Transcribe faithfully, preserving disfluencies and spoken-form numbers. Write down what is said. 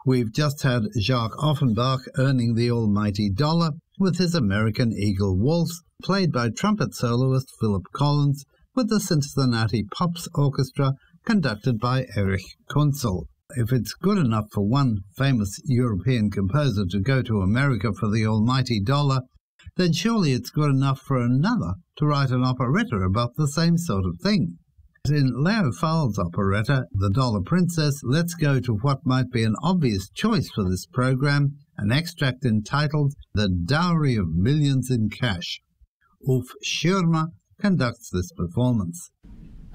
We've just had Jacques Offenbach earning the almighty dollar with his American Eagle Waltz, played by trumpet soloist Philip Collins, with the Cincinnati Pops Orchestra, conducted by Erich Kunzel. If it's good enough for one famous European composer to go to America for the almighty dollar, then surely it's good enough for another to write an operetta about the same sort of thing. In Leo Fowles' operetta, The Dollar Princess, let's go to what might be an obvious choice for this program, an extract entitled The Dowry of Millions in Cash. Ulf Schirmer conducts this performance.